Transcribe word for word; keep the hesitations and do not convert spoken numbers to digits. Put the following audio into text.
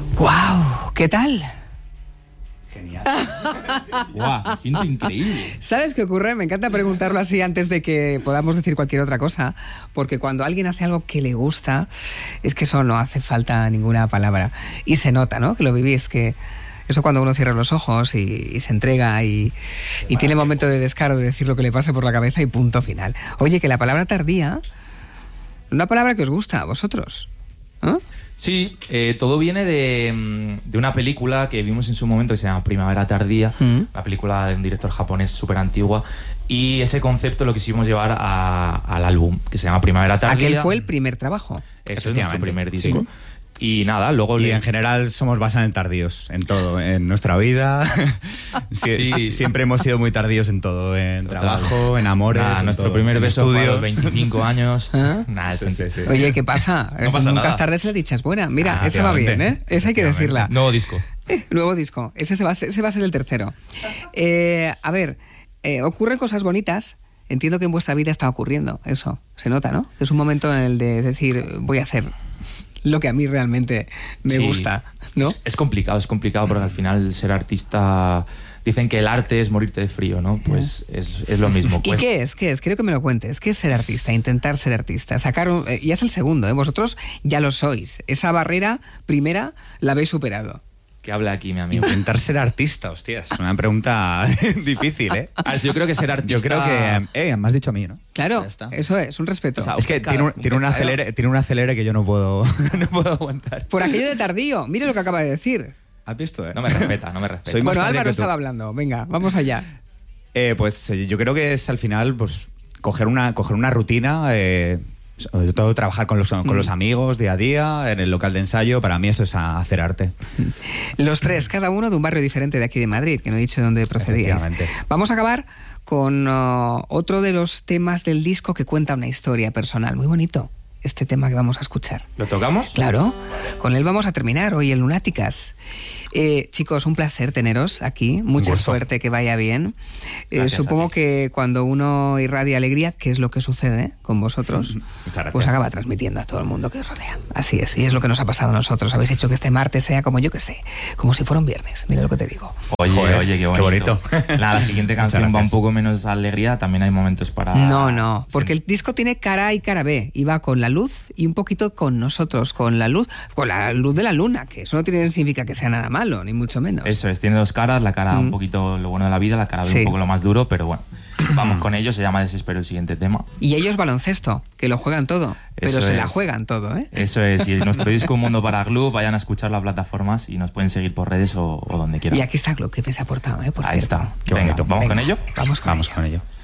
¡Wow! ¿Qué tal? Genial. Guau, me siento increíble. ¿Sabes qué ocurre? Me encanta preguntarlo así antes de que podamos decir cualquier otra cosa, porque cuando alguien hace algo que le gusta, es que eso no hace falta ninguna palabra. Y se nota, ¿no? Que lo vivís, que eso cuando uno cierra los ojos y, y se entrega y, y tiene momento de descaro de decir lo que le pase por la cabeza y punto final. Oye, que la palabra tardía, una palabra que os gusta a vosotros, ¿eh? Sí, eh, todo viene de, de una película que vimos en su momento que se llama Primavera Tardía, mm. una película de un director japonés súper antigua, y ese concepto lo quisimos llevar a, al álbum, que se llama Primavera Tardía. Aquel fue el primer trabajo. Eso es nuestro primer disco. Sí. Y nada, luego... Y le... en general somos bastante tardíos en todo, en nuestra vida. sí, sí. Siempre hemos sido muy tardíos en todo, en Total. trabajo, en amores. Nada, en nuestro todo, primer en beso estudios. fue a los veinticinco años. ¿Ah? Nada, sí, sí, sí. Oye, ¿qué pasa? No pasa Nunca nada. es tarde si la dicha es buena. Mira, Ah, esa va bien, ¿eh? Esa hay que decirla. Nuevo disco. Eh, nuevo disco. Ese, se va, a ser, ese va a ser el tercero. Eh, a ver, eh, ocurren cosas bonitas. Entiendo que en vuestra vida está ocurriendo eso. Se nota, ¿no? Es un momento en el de decir, voy a hacer lo que a mí realmente me sí, gusta, ¿no? Es, es complicado, es complicado porque al final ser artista... Dicen que el arte es morirte de frío, ¿no? Pues es, es lo mismo. Pues... ¿Y qué es? ¿Qué es? Quiero que me lo cuentes. ¿Qué es ser artista? Intentar ser artista. Sacar un... eh, ya es el segundo, ¿eh? Vosotros ya lo sois. Esa barrera primera la habéis superado. Que habla aquí, mi amigo. Intentar ser artista, hostia, es una pregunta difícil, ¿eh? A ver, yo creo que ser artista... Yo creo que... Eh, me has dicho a mí, ¿no? Claro, eso es, un respeto. O sea, es que tiene un, tiene, un acelere, tiene un acelere que yo no puedo, no puedo aguantar. Por aquello de tardío, mire lo que acaba de decir. ¿Has visto, eh? No me respeta, no me respeta. Soy bueno, más Álvaro que tú. estaba hablando. Venga, vamos allá. Eh, pues eh, yo creo que es al final pues coger una, coger una rutina... Eh, sobre todo trabajar con los, con los amigos día a día, en el local de ensayo, para mí eso es hacer arte. Los tres, cada uno de un barrio diferente de aquí de Madrid, que no he dicho de dónde procedíais. Vamos a acabar con uh, otro de los temas del disco que cuenta una historia personal. Muy bonito este tema que vamos a escuchar. ¿Lo tocamos? Claro, con él vamos a terminar hoy en Lunáticas. Eh, chicos, un placer teneros aquí, mucha suerte, que vaya bien. Eh, supongo que cuando uno irradia alegría, que es lo que sucede con vosotros, pues acaba transmitiendo a todo el mundo que os rodea. Así es, y es lo que nos ha pasado a nosotros. Habéis hecho que este martes sea como yo que sé, como si fuera un viernes, mira lo que te digo. Oye, Joder, oye, qué bonito. Qué bonito. Nada, la siguiente canción va un poco menos alegría, también hay momentos para... No, no, porque el disco tiene cara A y cara B, y va con la luz y un poquito con nosotros, con la luz, con la luz de la luna, que eso no tiene, significa que sea nada malo, ni mucho menos. Eso es, tiene dos caras, la cara mm. un poquito lo bueno de la vida, la cara B sí. un poco lo más duro, pero bueno, vamos con ello, se llama Desespero el siguiente tema. Y ellos baloncesto, que lo juegan todo, eso pero es. se la juegan todo, ¿eh? Eso es, y nuestro disco Un Mundo para Glue, vayan a escuchar las plataformas y nos pueden seguir por redes o, o donde quieran. Y aquí está Glue, que me se ha aportado, ¿eh? Por Ahí cierto. está, qué bonito. ¿Vamos Venga, con ello? Vamos con vamos ello. Con ello.